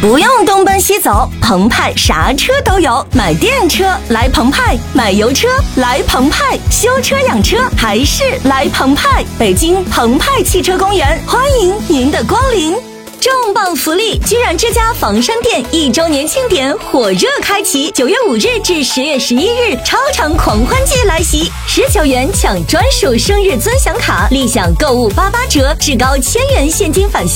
不用东奔西走，澎湃啥车都有。买电车来澎湃，买油车来澎湃，修车养车还是来澎湃。北京澎湃汽车公园欢迎您的光临。重磅福利！居然之家房山店1周年庆典火热开启，9月5日至10月11日，超长狂欢季来袭！19元抢专属生日尊享卡，立享购物88折，至高1000元现金返现。